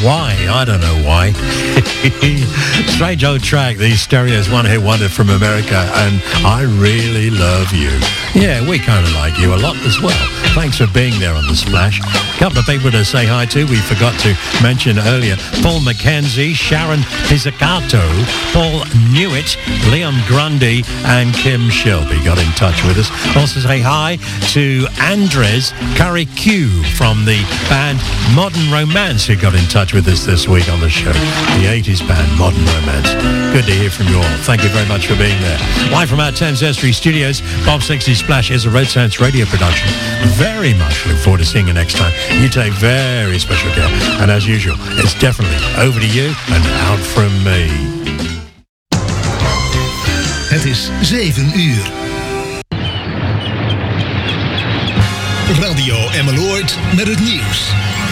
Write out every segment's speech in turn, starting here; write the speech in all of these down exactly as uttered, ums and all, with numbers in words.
Why? I don't know why. Strange old track. These Stereos one hit wonder from America, and I really love you. Yeah, we kind of like you a lot as well. Thanks for being there on the Splash. A couple of people to say hi to. We forgot to mention earlier. Paul McKenzie, Sharon Pizzicato, Paul Newitt, Leon Grundy, and Kim Shelby got in touch with us. Also say hi to Andres Curry Q from the band Modern Romance, who got in touch with us this week on the show. The eighties band Modern Romance. Good to hear from you all. Thank you very much for being there. Live from our Thames Estuary studios, Bob sixty's Splash is a Red Sands radio production. Very much look forward to seeing you next time. You take very special care. And as usual, it's definitely over to you and out from me. Het is zeven uur. Radio Emmeloord met het nieuws.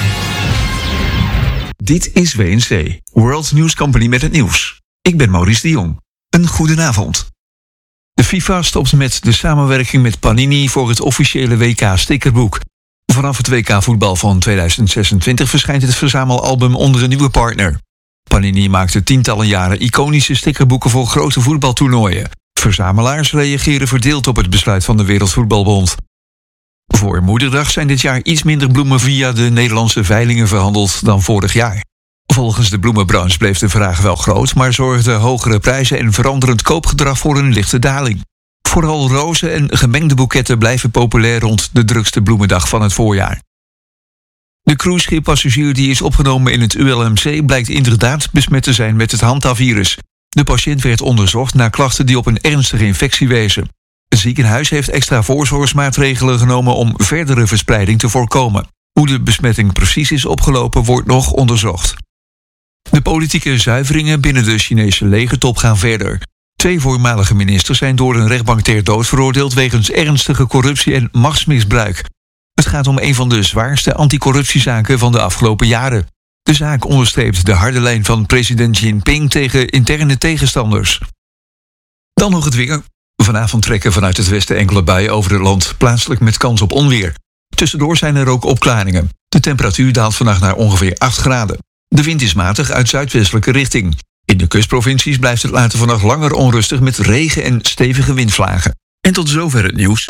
Dit is W N C, World News Company met het nieuws. Ik ben Maurice de Jong. Een goedenavond. De FIFA stopt met de samenwerking met Panini voor het officiële W K-stickerboek. Vanaf het W K voetbal van tweeduizend zesentwintig verschijnt het verzamelalbum onder een nieuwe partner. Panini maakte tientallen jaren iconische stickerboeken voor grote voetbaltoernooien. Verzamelaars reageren verdeeld op het besluit van de Wereldvoetbalbond. Voor Moederdag zijn dit jaar iets minder bloemen via de Nederlandse veilingen verhandeld dan vorig jaar. Volgens de bloemenbranche bleef de vraag wel groot, maar zorgden hogere prijzen en veranderend koopgedrag voor een lichte daling. Vooral rozen en gemengde boeketten blijven populair rond de drukste bloemendag van het voorjaar. De cruisescheppassagier die is opgenomen in het U L M C blijkt inderdaad besmet te zijn met het Hantavirus. De patiënt werd onderzocht na klachten die op een ernstige infectie wezen. Het ziekenhuis heeft extra voorzorgsmaatregelen genomen om verdere verspreiding te voorkomen. Hoe de besmetting precies is opgelopen wordt nog onderzocht. De politieke zuiveringen binnen de Chinese legertop gaan verder. Twee voormalige ministers zijn door een rechtbank ter dood veroordeeld wegens ernstige corruptie en machtsmisbruik. Het gaat om een van de zwaarste anticorruptiezaken van de afgelopen jaren. De zaak onderstreept de harde lijn van president Jinping tegen interne tegenstanders. Dan nog het weer. Vanavond trekken vanuit het westen enkele buien over het land, plaatselijk met kans op onweer. Tussendoor zijn er ook opklaringen. De temperatuur daalt vannacht naar ongeveer acht graden. De wind is matig uit zuidwestelijke richting. In de kustprovincies blijft het later vannacht langer onrustig met regen en stevige windvlagen. En tot zover het nieuws.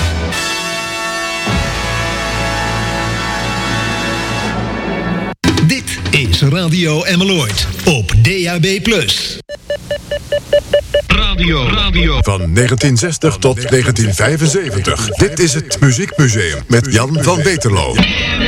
Dit is Radio Emmeloord op D A B plus. Radio, radio. Van negentien zestig tot negentien vijfenzeventig. Dit is het Muziekmuseum met Jan van Beterlo.